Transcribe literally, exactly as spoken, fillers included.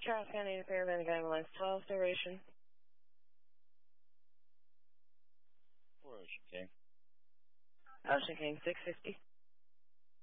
Charles County Paramedic Ambulance twelve, duration. For Ocean King. Ocean King, six fifty.